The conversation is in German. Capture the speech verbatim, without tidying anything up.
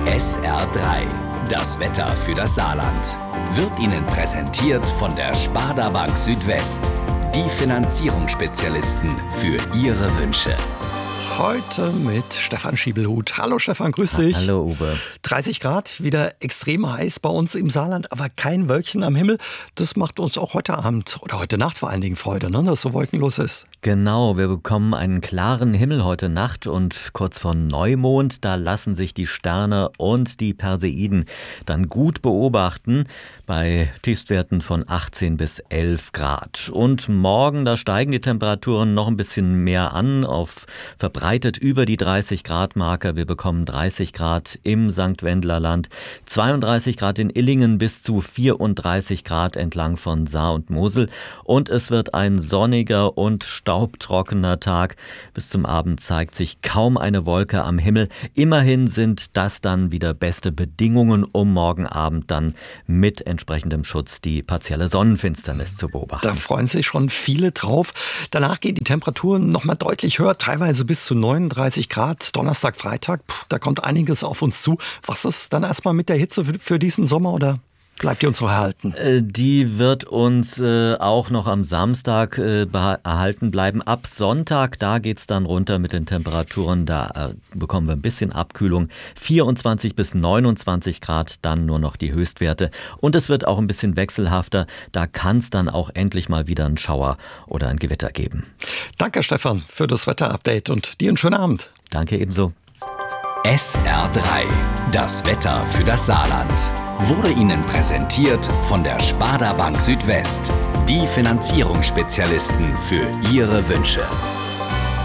S R drei, das Wetter für das Saarland, wird Ihnen präsentiert von der Sparda Bank Südwest. Die Finanzierungsspezialisten für Ihre Wünsche. Heute mit Stefan Schiebelhut. Hallo Stefan, grüß dich. Hallo Uwe. dreißig Grad, wieder extrem heiß bei uns im Saarland, aber kein Wölkchen am Himmel. Das macht uns auch heute Abend oder heute Nacht vor allen Dingen Freude, ne, dass es so wolkenlos ist. Genau, wir bekommen einen klaren Himmel heute Nacht und kurz vor Neumond, da lassen sich die Sterne und die Perseiden dann gut beobachten bei Tiefstwerten von achtzehn bis elf Grad. Und morgen, da steigen die Temperaturen noch ein bisschen mehr an, auf verbreitet über die dreißig Grad Marke. Wir bekommen dreißig Grad im Sankt Wendler Land, zweiunddreißig Grad in Illingen bis zu vierunddreißig Grad entlang von Saar und Mosel. Und es wird ein sonniger und staubtrockener Tag. Bis zum Abend zeigt sich kaum eine Wolke am Himmel. Immerhin sind das dann wieder beste Bedingungen, um morgen Abend dann mit entsprechendem Schutz die partielle Sonnenfinsternis zu beobachten. Da freuen sich schon viele drauf. Danach gehen die Temperaturen noch mal deutlich höher, teilweise bis zu neununddreißig Grad. Donnerstag, Freitag, puh, da kommt einiges auf uns zu. Was ist dann erstmal mit der Hitze für, für diesen Sommer oder bleibt die uns so erhalten? Die wird uns äh, auch noch am Samstag äh, erhalten bleiben. Ab Sonntag, da geht's dann runter mit den Temperaturen. Da äh, bekommen wir ein bisschen Abkühlung. vierundzwanzig bis neunundzwanzig Grad, dann nur noch die Höchstwerte. Und es wird auch ein bisschen wechselhafter. Da kann es dann auch endlich mal wieder einen Schauer oder ein Gewitter geben. Danke Stefan für das Wetterupdate und dir einen schönen Abend. Danke ebenso. S R drei, das Wetter für das Saarland, wurde Ihnen präsentiert von der Sparda Bank Südwest. Die Finanzierungsspezialisten für Ihre Wünsche.